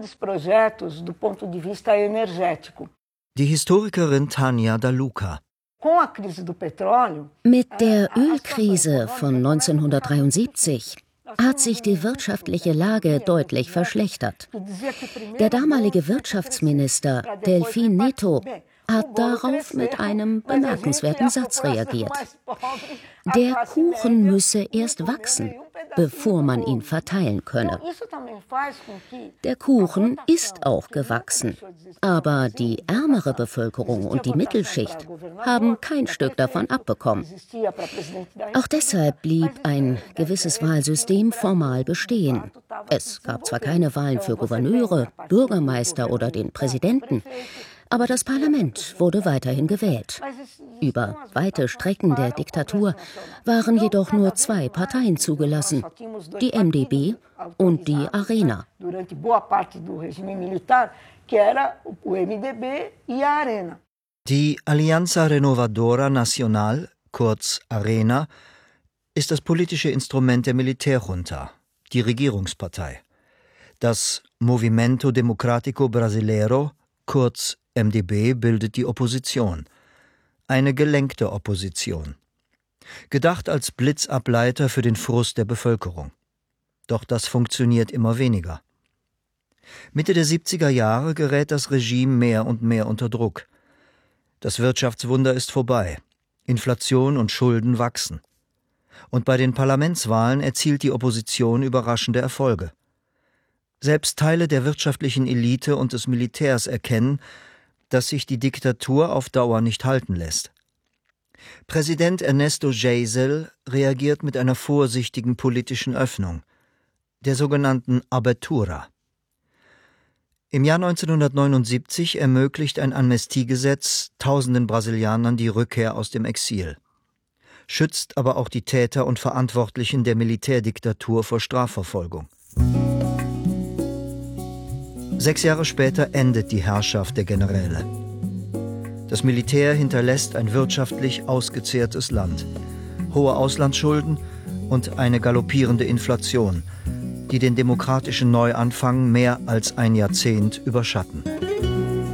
Die Historikerin Tanja Daluca. Mit der Ölkrise von 1973 hat sich die wirtschaftliche Lage deutlich verschlechtert. Der damalige Wirtschaftsminister Delfim Neto hat darauf mit einem bemerkenswerten Satz reagiert. Der Kuchen müsse erst wachsen, bevor man ihn verteilen könne. Der Kuchen ist auch gewachsen, aber die ärmere Bevölkerung und die Mittelschicht haben kein Stück davon abbekommen. Auch deshalb blieb ein gewisses Wahlsystem formal bestehen. Es gab zwar keine Wahlen für Gouverneure, Bürgermeister oder den Präsidenten, aber das Parlament wurde weiterhin gewählt. Über weite Strecken der Diktatur waren jedoch nur 2 Parteien zugelassen, die MDB und die Arena. Die Alianza Renovadora Nacional, kurz Arena, ist das politische Instrument der Militärjunta, die Regierungspartei. Das Movimento Democrático Brasileiro, kurz MDB, bildet die Opposition. Eine gelenkte Opposition. Gedacht als Blitzableiter für den Frust der Bevölkerung. Doch das funktioniert immer weniger. Mitte der 70er Jahre gerät das Regime mehr und mehr unter Druck. Das Wirtschaftswunder ist vorbei. Inflation und Schulden wachsen. Und bei den Parlamentswahlen erzielt die Opposition überraschende Erfolge. Selbst Teile der wirtschaftlichen Elite und des Militärs erkennen, dass sich die Diktatur auf Dauer nicht halten lässt. Präsident Ernesto Geisel reagiert mit einer vorsichtigen politischen Öffnung, der sogenannten Abertura. Im Jahr 1979 ermöglicht ein Amnestiegesetz tausenden Brasilianern die Rückkehr aus dem Exil, schützt aber auch die Täter und Verantwortlichen der Militärdiktatur vor Strafverfolgung. 6 Jahre später endet die Herrschaft der Generäle. Das Militär hinterlässt ein wirtschaftlich ausgezehrtes Land, hohe Auslandsschulden und eine galoppierende Inflation, die den demokratischen Neuanfang mehr als ein Jahrzehnt überschatten.